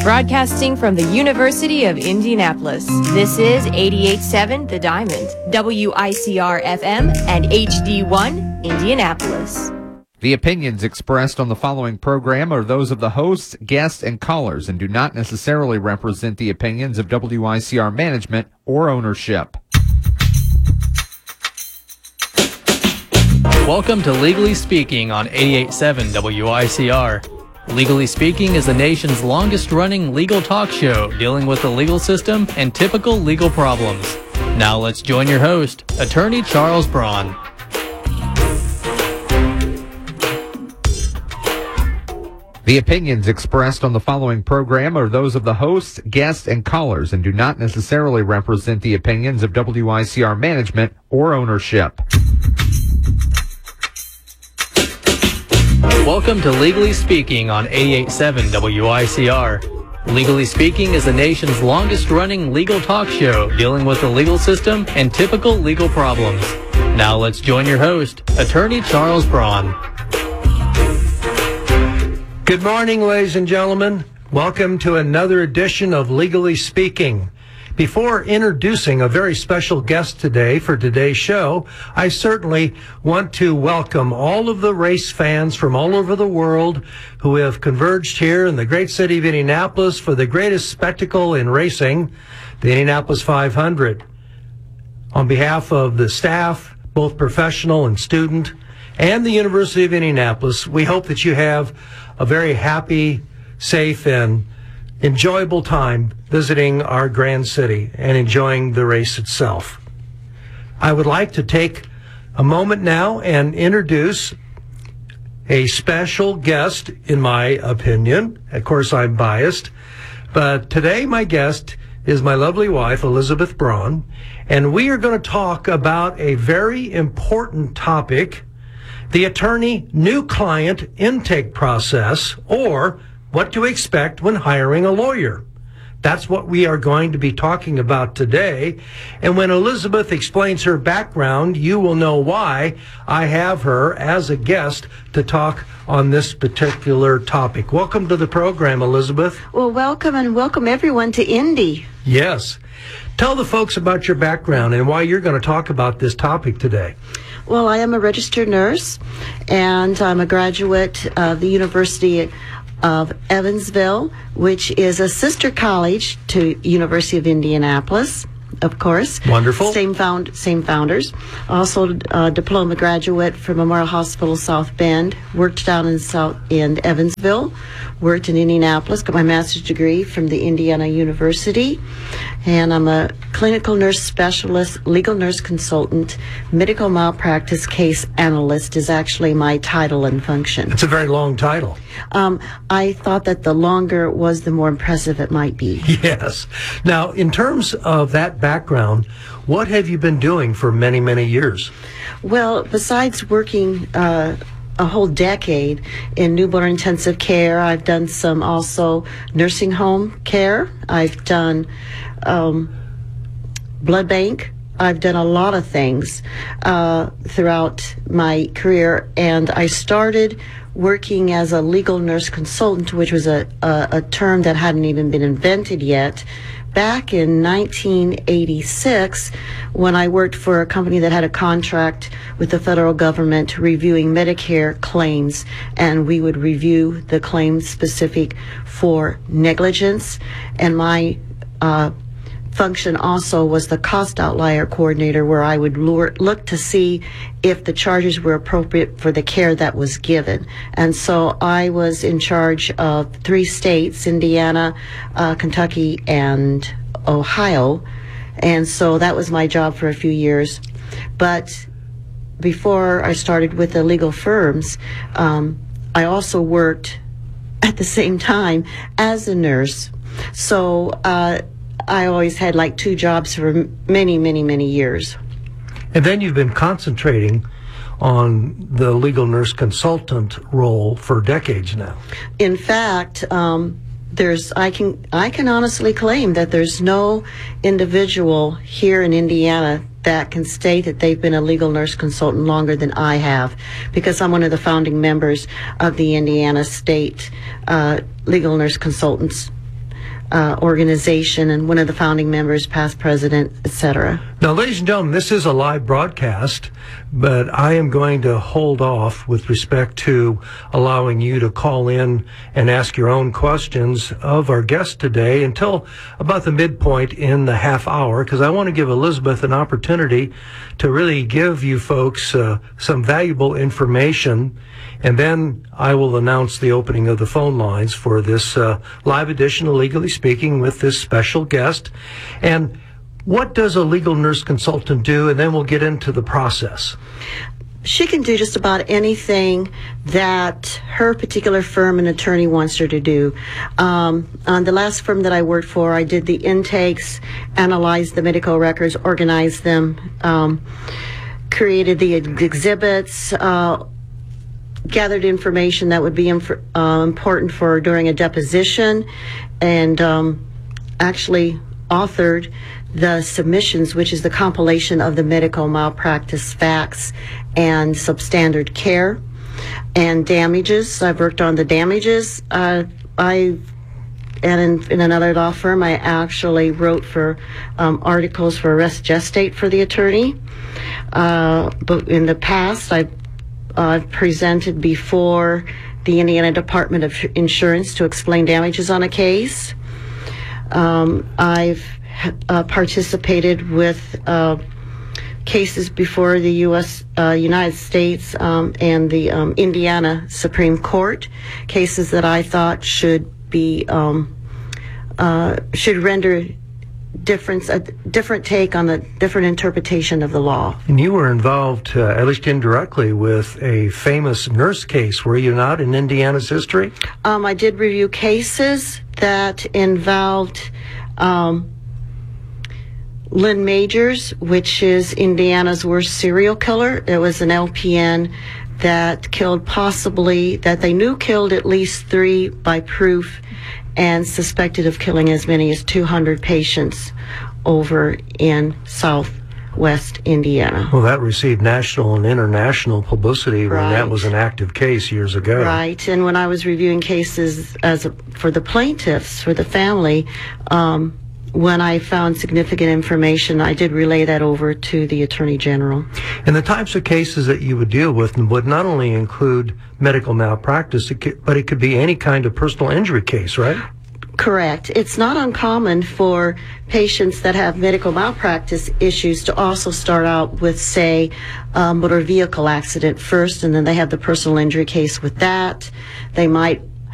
Broadcasting from the University of Indianapolis, this is 88.7 The Diamond, WICR-FM, and HD1 Indianapolis. The opinions expressed on the following program are those of the hosts, guests, and callers and do not necessarily represent the opinions of WICR management or ownership. Welcome to Legally Speaking on 88.7 WICR. Legally Speaking is the nation's longest-running legal talk show dealing with the legal system and typical legal problems. Now let's join your host, Attorney Charles Braun. The opinions expressed on the following program are those of the hosts, guests, and callers and do not necessarily represent the opinions of WICR management or ownership. Welcome to Legally Speaking on 88.7 WICR. Legally Speaking is the nation's longest-running legal talk show dealing with the legal system and typical legal problems. Now let's join your host, Attorney Charles Braun. Good morning, ladies and gentlemen. Welcome to another edition of Legally Speaking. Before introducing a very special guest today for today's show, I certainly want to welcome all of the race fans from all over the world who have converged here in the great city of Indianapolis for the greatest spectacle in racing, the Indianapolis 500. On behalf of the staff, both professional and student, and the University of Indianapolis, we hope that you have a very happy, safe, and enjoyable time visiting our grand city and enjoying the race itself. I would like to take a moment now and introduce a special guest, in my opinion. Of course, I'm biased, but today my guest is my lovely wife, Elizabeth Braun, and we are going to talk about a very important topic, the attorney new client intake process, or what to expect when hiring a lawyer. That's what we are going to be talking about today. And when Elizabeth explains her background, you will know why I have her as a guest to talk on this particular topic. Welcome to the program, Elizabeth. Well, welcome, and welcome everyone to Indy. Yes. Tell the folks about your background and why you're going to talk about this topic today. Well, I am a registered nurse, and I'm a graduate of the University of Evansville, which is a sister college to University of Indianapolis, of course. Wonderful. Same founders. Also a diploma graduate from Memorial Hospital South Bend. Worked down in Evansville. Worked in Indianapolis. Got my master's degree from the Indiana University. And I'm a clinical nurse specialist, legal nurse consultant, medical malpractice case analyst is actually my title and function. It's a very long title. I thought that the longer it was, the more impressive it might be. Yes. Now, in terms of that background, what have you been doing for many, many years? Well, besides working a whole decade in newborn intensive care, I've done some also nursing home care. I've done blood bank. I've done a lot of things throughout my career, and I started working as a legal nurse consultant, which was a term that hadn't even been invented yet, back in 1986, when I worked for a company that had a contract with the federal government reviewing Medicare claims, and we would review the claims specific for negligence, and my function also was the cost outlier coordinator, where I would look to see if the charges were appropriate for the care that was given. And so I was in charge of 3 states, Indiana, Kentucky, and Ohio. And so that was my job for a few years. But before I started with the legal firms, I also worked at the same time as a nurse. So I always had like 2 jobs for many, many, many years. And then you've been concentrating on the legal nurse consultant role for decades now. In fact, I can honestly claim that there's no individual here in Indiana that can state that they've been a legal nurse consultant longer than I have, because I'm one of the founding members of the Indiana State Legal Nurse Consultants organization and one of the founding members, past president, etc. Now, ladies and gentlemen, this is a live broadcast, but I am going to hold off with respect to allowing you to call in and ask your own questions of our guest today until about the midpoint in the half hour, because I want to give Elizabeth an opportunity to really give you folks some valuable information, and then I will announce the opening of the phone lines for this live edition of Legally Speaking with this special guest. And what does a legal nurse consultant do? And then we'll get into the process. She can do just about anything that her particular firm and attorney wants her to do. On the last firm that I worked for, I did the intakes, analyzed the medical records, organized them, created the exhibits, gathered information that would be important for during a deposition, and actually authored the submissions, which is the compilation of the medical malpractice facts and substandard care and damages. I've worked on the damages. And in another law firm, I actually wrote for articles for arrest gestate for the attorney. But in the past, I've presented before the Indiana Department of Insurance to explain damages on a case. I've participated with cases before the United States and the Indiana Supreme Court, cases that I thought should render a different take on the different interpretation of the law. And you were involved, at least indirectly, with a famous nurse case, were you not, in Indiana's history? I did review cases that involved Lynn Majors, which is Indiana's worst serial killer. It was an LPN that they knew killed at least 3 by proof, and suspected of killing as many as 200 patients over in southwest Indiana. Well, that received national and international publicity when that was an active case years ago. Right, and when I was reviewing cases for the plaintiffs, for the family, when I found significant information, I did relay that over to the Attorney General. And the types of cases that you would deal with would not only include medical malpractice, but it could be any kind of personal injury case, right? Correct. It's not uncommon for patients that have medical malpractice issues to also start out with, say, a motor vehicle accident first, and then they have the personal injury case with that. They might